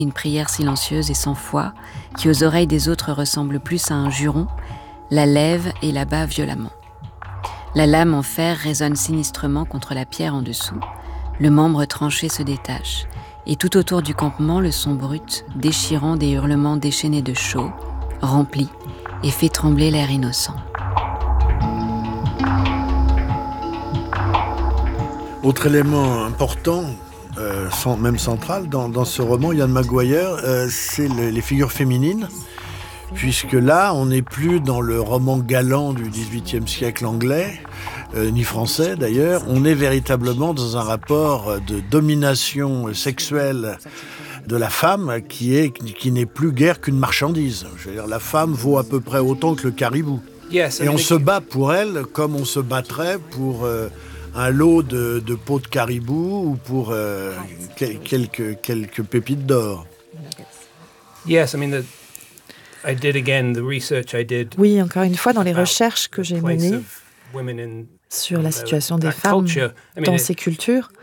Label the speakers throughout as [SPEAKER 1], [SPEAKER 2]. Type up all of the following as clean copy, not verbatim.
[SPEAKER 1] Une prière silencieuse et sans foi, qui aux oreilles des autres ressemble plus à un juron, la lève et l'abat violemment. La lame en fer résonne sinistrement contre la pierre en dessous, le membre tranché se détache, et tout autour du campement, le son brut, déchirant des hurlements déchaînés de chaux, remplit et fait trembler l'air innocent.
[SPEAKER 2] Autre élément important, même central, dans ce roman, Ian McGuire, c'est les figures féminines, puisque là, on n'est plus dans le roman galant du XVIIIe siècle anglais, ni français d'ailleurs, on est véritablement dans un rapport de domination sexuelle de la femme qui n'est plus guère qu'une marchandise. Je veux dire, la femme vaut à peu près autant que le caribou. Et on se bat pour elle comme on se battrait pour un lot de peaux de caribou ou pour quelques pépites d'or.
[SPEAKER 3] Oui, encore une fois, dans les recherches que j'ai menées sur la situation des femmes dans ces cultures,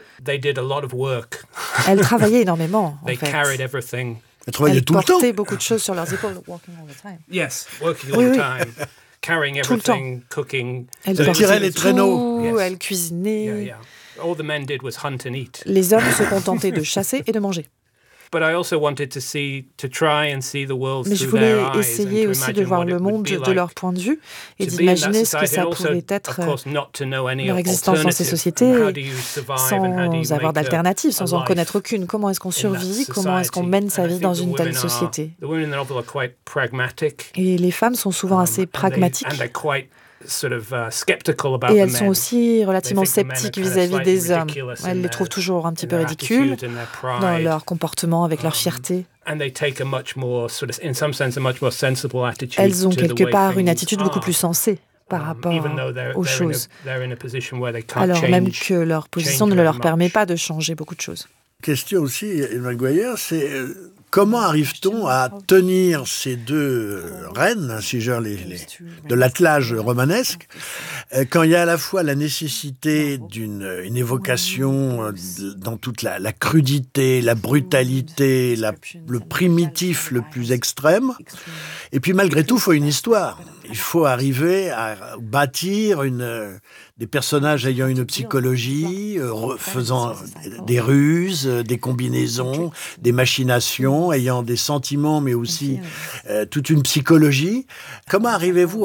[SPEAKER 3] elles travaillaient énormément, en fait.
[SPEAKER 2] Elles travaillaient tout le temps.
[SPEAKER 3] Elles portaient beaucoup de choses sur leurs épaules. Working all the time.
[SPEAKER 4] Yes, working all the time. Carrying everything, cooking.
[SPEAKER 3] Elles
[SPEAKER 2] tiraient les traîneaux.
[SPEAKER 3] Elles cuisinaient.
[SPEAKER 4] Yeah. All the men did was hunt and eat.
[SPEAKER 3] Les hommes se contentaient de chasser et de manger.
[SPEAKER 4] But I also wanted to try and see the world
[SPEAKER 3] Mais je
[SPEAKER 4] through their
[SPEAKER 3] voulais
[SPEAKER 4] eyes
[SPEAKER 3] essayer
[SPEAKER 4] and to
[SPEAKER 3] aussi de
[SPEAKER 4] imagine
[SPEAKER 3] voir
[SPEAKER 4] what
[SPEAKER 3] le
[SPEAKER 4] it would
[SPEAKER 3] monde
[SPEAKER 4] be
[SPEAKER 3] de
[SPEAKER 4] like
[SPEAKER 3] leur point de vue et
[SPEAKER 4] to be in that
[SPEAKER 3] d'imaginer ce que
[SPEAKER 4] society
[SPEAKER 3] ça
[SPEAKER 4] and also,
[SPEAKER 3] pouvait être
[SPEAKER 4] of course, not to know any
[SPEAKER 3] leur existence dans ces
[SPEAKER 4] alternative.
[SPEAKER 3] sociétés
[SPEAKER 4] How do you survive and how do you
[SPEAKER 3] sans avoir
[SPEAKER 4] make
[SPEAKER 3] d'alternative,
[SPEAKER 4] a
[SPEAKER 3] sans en
[SPEAKER 4] life
[SPEAKER 3] connaître aucune. Comment est-ce qu'on survit?
[SPEAKER 4] in that
[SPEAKER 3] Comment est-ce qu'on
[SPEAKER 4] society?
[SPEAKER 3] mène sa
[SPEAKER 4] And I
[SPEAKER 3] vie
[SPEAKER 4] think
[SPEAKER 3] dans
[SPEAKER 4] the
[SPEAKER 3] une telle
[SPEAKER 4] women
[SPEAKER 3] société?
[SPEAKER 4] The women in the novel are quite pragmatic.
[SPEAKER 3] Et les femmes sont souvent assez pragmatiques.
[SPEAKER 4] And they're quite sort of skeptical about
[SPEAKER 3] Et
[SPEAKER 4] the
[SPEAKER 3] elles
[SPEAKER 4] men.
[SPEAKER 3] sont aussi relativement
[SPEAKER 4] They think the men are
[SPEAKER 3] sceptiques
[SPEAKER 4] kind of
[SPEAKER 3] vis-à-vis des
[SPEAKER 4] slightly
[SPEAKER 3] hommes.
[SPEAKER 4] ridiculous
[SPEAKER 3] Elles
[SPEAKER 4] in
[SPEAKER 3] les trouvent toujours un petit peu
[SPEAKER 4] their
[SPEAKER 3] ridicules
[SPEAKER 4] attitude and their pride.
[SPEAKER 3] dans leur comportement, avec leur fierté.
[SPEAKER 4] And they take a much more sort of, in some sense, a much more sensible attitude.
[SPEAKER 3] Elles ont
[SPEAKER 4] to the
[SPEAKER 3] quelque
[SPEAKER 4] way
[SPEAKER 3] part une
[SPEAKER 4] things
[SPEAKER 3] attitude beaucoup
[SPEAKER 4] are.
[SPEAKER 3] plus sensée par rapport
[SPEAKER 4] Even though
[SPEAKER 3] aux choses.
[SPEAKER 4] they're in a position where they can't
[SPEAKER 3] Alors même
[SPEAKER 4] change
[SPEAKER 3] que leur position ne
[SPEAKER 4] very
[SPEAKER 3] leur permet
[SPEAKER 4] much.
[SPEAKER 3] pas de changer beaucoup de choses.
[SPEAKER 2] Question aussi, Ian McGuire, c'est comment arrive-t-on à tenir ces deux reines, si je veux dire, de l'attelage romanesque, quand il y a à la fois la nécessité d'une évocation dans toute la crudité, la brutalité, le primitif le plus extrême, et puis malgré tout, il faut une histoire. Il faut arriver à bâtir des personnages ayant une psychologie, faisant des ruses, des combinaisons, des machinations, ayant des sentiments, mais aussi toute une psychologie. Comment arrivez-vous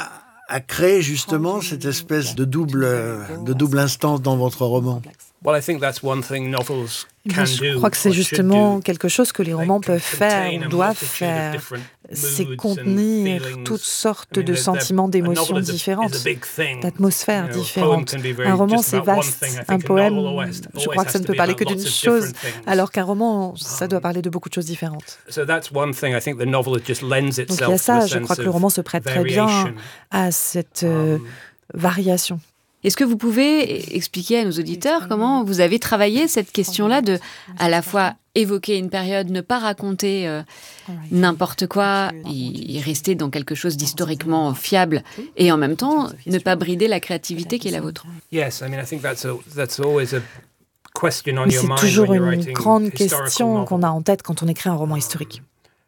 [SPEAKER 2] à créer justement cette espèce de double instance dans votre roman?
[SPEAKER 4] Well, I think that's one thing novels can do.
[SPEAKER 3] Je crois que c'est
[SPEAKER 4] or should
[SPEAKER 3] justement
[SPEAKER 4] do.
[SPEAKER 3] quelque chose que les romans peuvent faire ou doivent faire. C'est contenir toutes sortes de sentiments, d'émotions différentes, d'atmosphères différentes. Un roman, c'est vaste. Un poème, je crois que ça ne peut parler que d'une chose, alors qu'un roman, ça doit parler de beaucoup de choses différentes. Donc il y a ça, je crois que le roman se prête très bien à cette variation.
[SPEAKER 1] Est-ce que vous pouvez expliquer à nos auditeurs comment vous avez travaillé cette question-là de, à la fois, évoquer une période, ne pas raconter n'importe quoi, y rester dans quelque chose d'historiquement fiable, et en même temps, ne pas brider la créativité qui est la vôtre?
[SPEAKER 3] Mais c'est toujours une grande question qu'on a en tête quand on écrit un roman historique.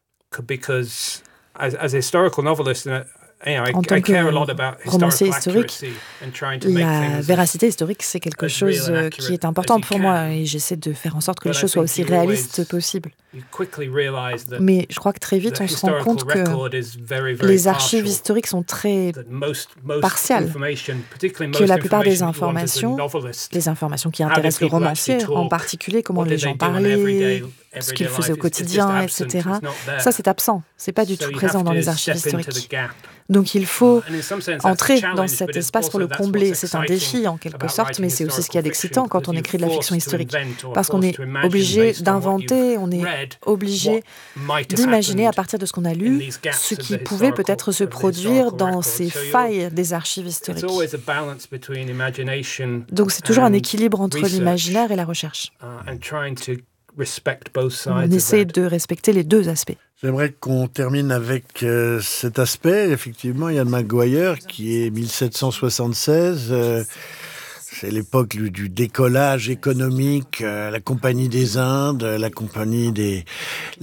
[SPEAKER 3] En tant que romancier historique, la véracité historique, c'est quelque chose qui est important pour moi et j'essaie de faire en sorte que les choses soient aussi réalistes possible. Mais je crois que très vite, on se rend compte que les archives historiques sont très partiales, que la plupart des informations, les informations qui intéressent le romancier, en particulier comment les gens parlaient, ce qu'ils faisaient au quotidien, etc., ça c'est absent, c'est pas du tout présent dans les archives historiques. Donc il faut entrer dans cet espace pour le combler. C'est un défi en quelque sorte, mais c'est aussi ce qu'il y a d'excitant quand on écrit de la fiction historique. Parce qu'on est obligé d'inventer, on est obligé d'imaginer à partir de ce qu'on a lu, ce qui pouvait peut-être se produire dans ces failles des archives historiques. Donc c'est toujours un équilibre entre l'imaginaire et la recherche. On essaie de respecter les deux aspects.
[SPEAKER 2] J'aimerais qu'on termine avec cet aspect, effectivement, Ian McGuire, qui est 1776. C'est l'époque du décollage économique, la Compagnie des Indes, la